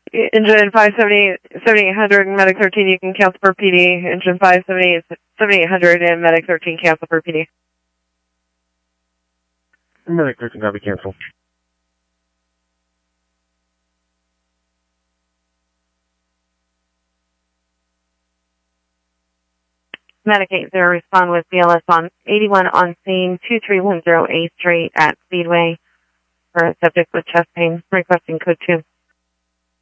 Engine 7800 and Medic 13, you can cancel for PD. Engine 7800 and Medic 13, cancel for PD. Medic 13, copy, cancel. Medic 80, respond with BLS on 81 on scene, 2310 A Street at Speedway for a subject with chest pain, requesting code 2.